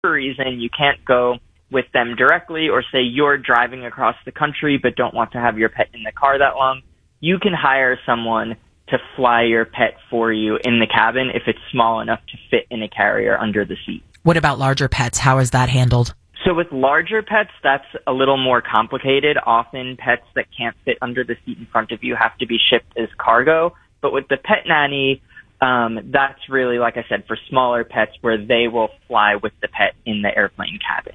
reason you can't go with them directly, or say you're driving across the country but don't want to have your pet in the car that long, you can hire someone to fly your pet for you in the cabin if it's small enough to fit in a carrier under the seat. What about larger pets? How is that handled? So with larger pets, that's a little more complicated. Often pets that can't fit under the seat in front of you have to be shipped as cargo. But with the pet nanny, that's really, like I said, for smaller pets where they will fly with the pet in the airplane cabin.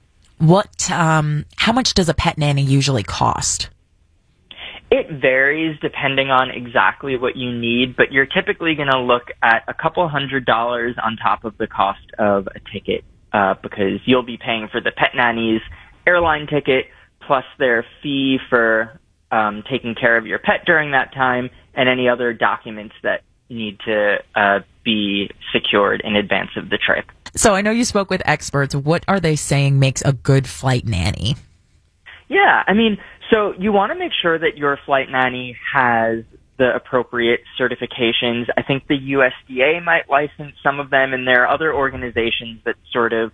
How much does a pet nanny usually cost? It varies depending on exactly what you need, but you're typically going to look at a couple $100 on top of the cost of a ticket, because you'll be paying for the pet nanny's airline ticket, plus their fee for taking care of your pet during that time, and any other documents that need to be secured in advance of the trip. So I know you spoke with experts. What are they saying makes a good flight nanny? Yeah, I mean, so you want to make sure that your flight nanny has the appropriate certifications. I think the USDA might license some of them, and there are other organizations that sort of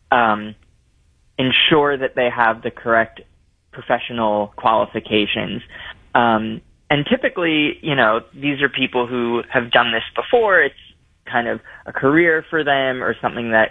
ensure that they have the correct professional qualifications. And typically, you know, these are people who have done this before. It's kind of a career for them or something that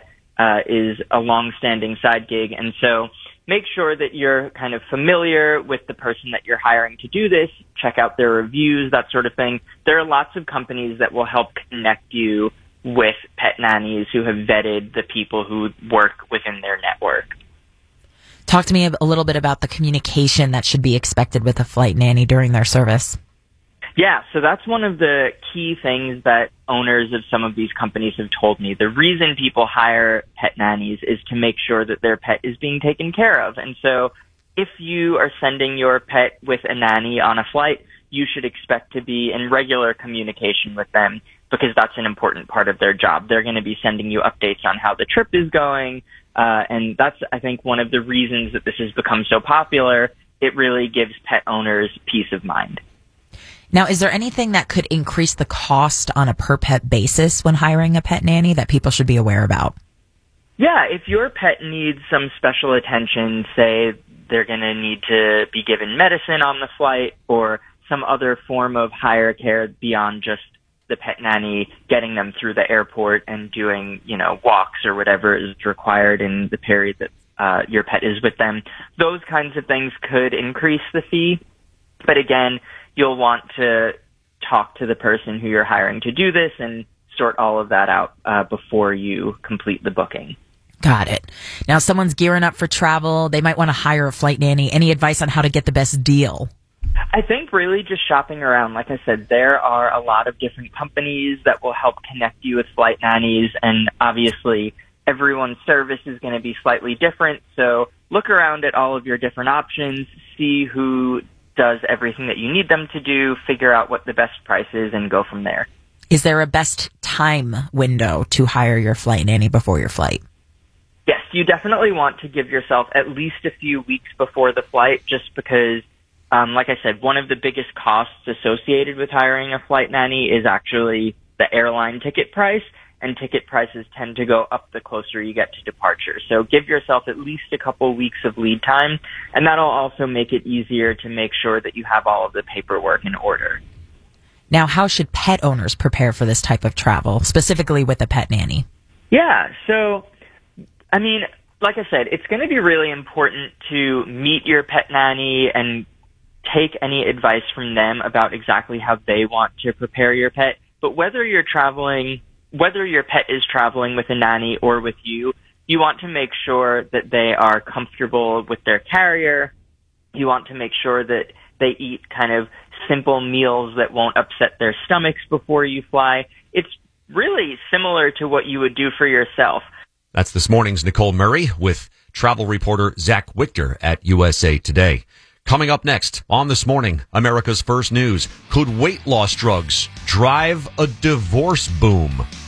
is a long-standing side gig. And so make sure that you're kind of familiar with the person that you're hiring to do this. Check out their reviews, that sort of thing. There are lots of companies that will help connect you with pet nannies who have vetted the people who work within their network. Talk to me a little bit about the communication that should be expected with a flight nanny during their service. Yeah, so that's one of the key things that owners of some of these companies have told me. The reason people hire pet nannies is to make sure that their pet is being taken care of. And so if you are sending your pet with a nanny on a flight, you should expect to be in regular communication with them, because that's an important part of their job. They're going to be sending you updates on how the trip is going. And that's, I think, one of the reasons that this has become so popular. It really gives pet owners peace of mind. Now, is there anything that could increase the cost on a per pet basis when hiring a pet nanny that people should be aware about? Yeah, if your pet needs some special attention, say they're going to need to be given medicine on the flight or some other form of higher care beyond just the pet nanny getting them through the airport and doing, you know, walks or whatever is required in the period that your pet is with them, those kinds of things could increase the fee. But again, you'll want to talk to the person who you're hiring to do this and sort all of that out before you complete the booking. Got it. Now, someone's gearing up for travel. They might want to hire a flight nanny. Any advice on how to get the best deal? I think really just shopping around. Like I said, there are a lot of different companies that will help connect you with flight nannies, and obviously everyone's service is going to be slightly different. So look around at all of your different options, see who does everything that you need them to do, figure out what the best price is, and go from there. Is there a best time window to hire your flight nanny before your flight? Yes, you definitely want to give yourself at least a few weeks before the flight, just because, like I said, one of the biggest costs associated with hiring a flight nanny is actually the airline ticket price, and ticket prices tend to go up the closer you get to departure. So give yourself at least a couple weeks of lead time, and that'll also make it easier to make sure that you have all of the paperwork in order. Now, how should pet owners prepare for this type of travel, specifically with a pet nanny? Yeah, so, I mean, like I said, it's going to be really important to meet your pet nanny and take any advice from them about exactly how they want to prepare your pet. But whether your pet is traveling with a nanny or with you, you want to make sure that they are comfortable with their carrier. You want to make sure that they eat kind of simple meals that won't upset their stomachs before you fly. It's really similar to what you would do for yourself. That's this morning's Nicole Murray with travel reporter Zach Wichter at USA Today. Coming up next on This Morning, America's First News. Could weight loss drugs drive a divorce boom?